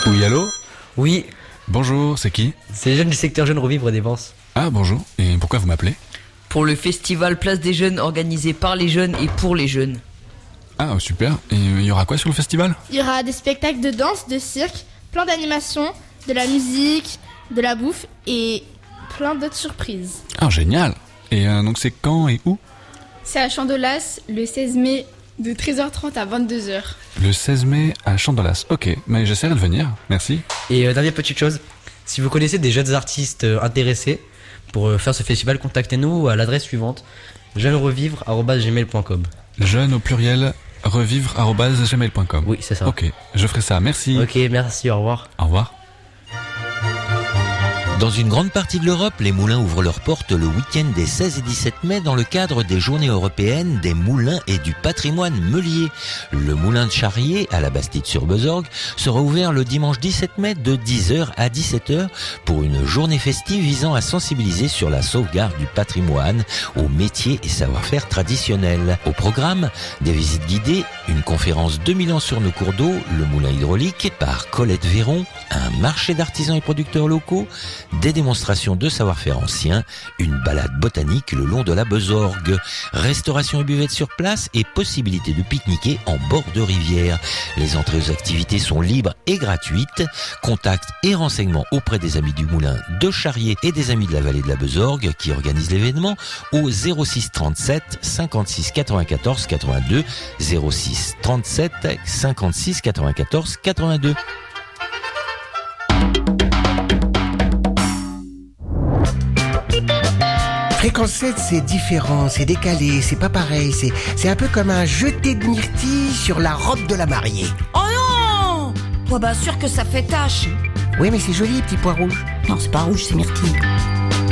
Oui, allô ? Oui, Bonjour, c'est qui ? c'est les jeunes du secteur Jeunes Revivre des Vence. Ah, bonjour. Et pourquoi vous m'appelez ? Pour le festival Place des Jeunes organisé par les jeunes et pour les jeunes. Ah, super. Et il y aura quoi sur le festival ? Il y aura des spectacles de danse, de cirque, plein d'animations, de la musique, de la bouffe et plein d'autres surprises. Ah, génial. Et donc c'est quand et où ? C'est à Chandolas le 16 mai de 13h30 à 22h. Le 16 mai à Chandolas. Ok, mais j'essaierai de venir. Merci. Et dernière petite chose, si vous connaissez des jeunes artistes intéressés pour faire ce festival, contactez-nous à l'adresse suivante jeunesrevivre@gmail.com. Jeune au pluriel, revivre@gmail.com. Oui, c'est ça. Ok, je ferai ça. Merci. Ok, merci, au revoir. Au revoir. Dans une grande partie de l'Europe, les moulins ouvrent leurs portes le week-end des 16 et 17 mai dans le cadre des Journées européennes des moulins et du patrimoine meulier. Le moulin de Charrier, à la Bastide-sur-Besorgue, sera ouvert le dimanche 17 mai de 10h à 17h pour une journée festive visant à sensibiliser sur la sauvegarde du patrimoine, aux métiers et savoir-faire traditionnels. Au programme, des visites guidées, une conférence 2000 ans sur nos cours d'eau, le moulin hydraulique par Colette Véron, un marché d'artisans et producteurs locaux, des démonstrations de savoir-faire ancien, une balade botanique le long de la Besorgue, restauration et buvette sur place et possibilité de pique-niquer en bord de rivière. Les entrées aux activités sont libres et gratuites. Contacts et renseignements auprès des amis du moulin de Charrier et des amis de la vallée de la Besorgue qui organisent l'événement au 06 37 56 94 82 06 37 56 94 82. Fréquence 7, c'est différent, c'est décalé, c'est pas pareil, c'est un peu comme un jeté de myrtille sur la robe de la mariée. Oh non! Ouais, bah sûr que ça fait tache. Oui, mais c'est joli, petit pois rouge. Non, c'est pas rouge, c'est myrtille.